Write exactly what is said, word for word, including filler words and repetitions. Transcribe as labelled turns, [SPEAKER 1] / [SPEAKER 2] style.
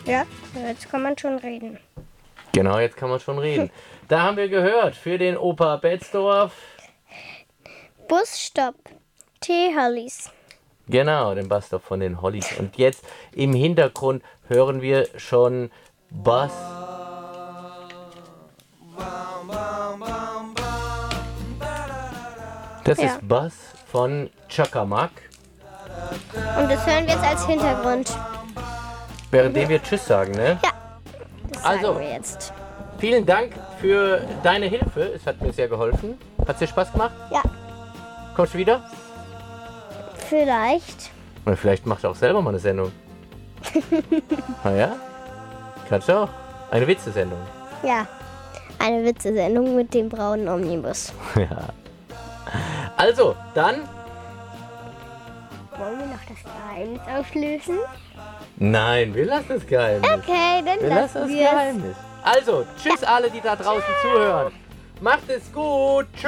[SPEAKER 1] Ja, jetzt kann man schon reden.
[SPEAKER 2] Genau, jetzt kann man schon reden. Da haben wir gehört, für den Opa Betzdorf.
[SPEAKER 1] Busstopp. T-Hollies.
[SPEAKER 2] Genau, den Busstop von den Hollies. Und jetzt im Hintergrund hören wir schon Bass. Das
[SPEAKER 1] Ja.
[SPEAKER 2] ist Bass von Chakamak.
[SPEAKER 1] Und das hören wir jetzt als Hintergrund.
[SPEAKER 2] Währenddem wir Tschüss sagen, ne?
[SPEAKER 1] Ja, das sagen
[SPEAKER 2] Also.
[SPEAKER 1] wir jetzt.
[SPEAKER 2] Vielen Dank für deine Hilfe. Es hat mir sehr geholfen. Hat es dir Spaß gemacht?
[SPEAKER 1] Ja,
[SPEAKER 2] Kommst du wieder?
[SPEAKER 1] vielleicht.
[SPEAKER 2] Oder vielleicht machst du auch selber mal eine Sendung. Na ja? Kannst du auch. Eine Witzesendung.
[SPEAKER 1] Ja, eine Witzesendung mit dem braunen Omnibus.
[SPEAKER 2] Ja. Also, dann.
[SPEAKER 1] Wollen wir noch das Geheimnis auflösen?
[SPEAKER 2] Nein, wir lassen es Geheimnis.
[SPEAKER 1] Okay, dann
[SPEAKER 2] Wir lassen
[SPEAKER 1] lassen
[SPEAKER 2] es
[SPEAKER 1] wir es.
[SPEAKER 2] Geheimnis. Also, tschüss alle, die da draußen zuhören. Macht es gut. Tschüss.